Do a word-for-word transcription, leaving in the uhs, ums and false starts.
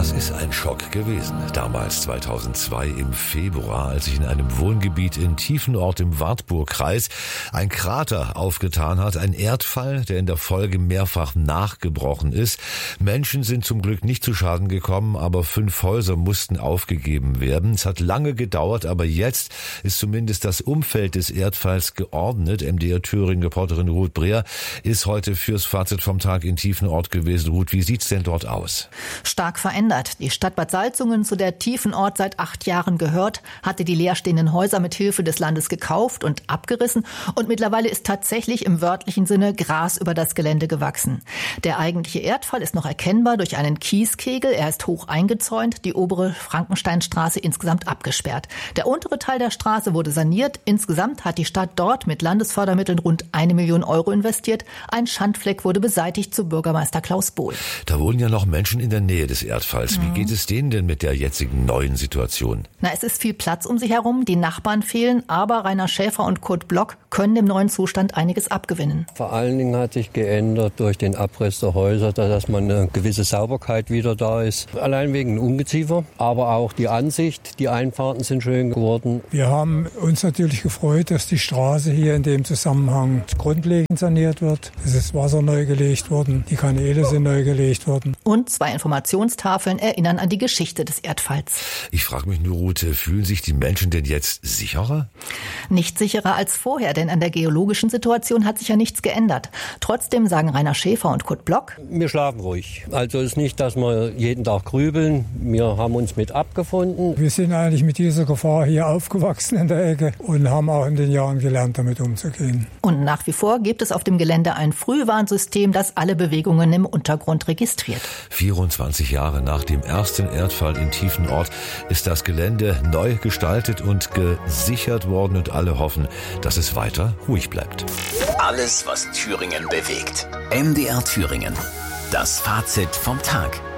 Das ist ein Schock gewesen. Damals zweitausendzwei im Februar, als sich in einem Wohngebiet in Tiefenort im Wartburgkreis ein Krater aufgetan hat. Ein Erdfall, der in der Folge mehrfach nachgebrochen ist. Menschen sind zum Glück nicht zu Schaden gekommen, aber fünf Häuser mussten aufgegeben werden. Es hat lange gedauert, aber jetzt ist zumindest das Umfeld des Erdfalls geordnet. M D R Thüringen-Reporterin Ruth Breer ist heute fürs Fazit vom Tag in Tiefenort gewesen. Ruth, wie sieht's denn dort aus? Stark verändert. Die Stadt Bad Salzungen, zu der Tiefenort seit acht Jahren gehört, hatte die leerstehenden Häuser mit Hilfe des Landes gekauft und abgerissen. Und mittlerweile ist tatsächlich im wörtlichen Sinne Gras über das Gelände gewachsen. Der eigentliche Erdfall ist noch erkennbar durch einen Kieskegel. Er ist hoch eingezäunt, die obere Frankensteinstraße insgesamt abgesperrt. Der untere Teil der Straße wurde saniert. Insgesamt hat die Stadt dort mit Landesfördermitteln rund eine Million Euro investiert. Ein Schandfleck wurde beseitigt, zu Bürgermeister Klaus Bohl. Da wohnen ja noch Menschen in der Nähe des Erdfalls. Wie geht es denen denn mit der jetzigen neuen Situation? Na, es ist viel Platz um sich herum, die Nachbarn fehlen, aber Rainer Schäfer und Kurt Block können dem neuen Zustand einiges abgewinnen. Vor allen Dingen hat sich geändert durch den Abriss der Häuser, dass man eine gewisse Sauberkeit wieder da ist. Allein wegen Ungeziefer, aber auch die Ansicht, die Einfahrten sind schön geworden. Wir haben uns natürlich gefreut, dass die Straße hier in dem Zusammenhang grundlegend saniert wird. Es ist Wasser neu gelegt worden, die Kanäle sind neu gelegt worden. Und zwei Informationstafeln erinnern an die Geschichte des Erdfalls. Ich frage mich nur, Ruth, fühlen sich die Menschen denn jetzt sicherer? Nicht sicherer als vorher, denn an der geologischen Situation hat sich ja nichts geändert. Trotzdem sagen Rainer Schäfer und Kurt Block: Wir schlafen ruhig. Also es ist nicht, dass wir jeden Tag grübeln. Wir haben uns mit abgefunden. Wir sind eigentlich mit dieser Gefahr hier aufgewachsen in der Ecke und haben auch in den Jahren gelernt, damit umzugehen. Und nach wie vor gibt es auf dem Gelände ein Frühwarnsystem, das alle Bewegungen im Untergrund registriert. vierundzwanzig Jahre nach dem ersten Erdfall in Tiefenort ist das Gelände neu gestaltet und gesichert worden und alle hoffen, dass es weiter ruhig bleibt. Alles, was Thüringen bewegt. M D R Thüringen. Das Fazit vom Tag.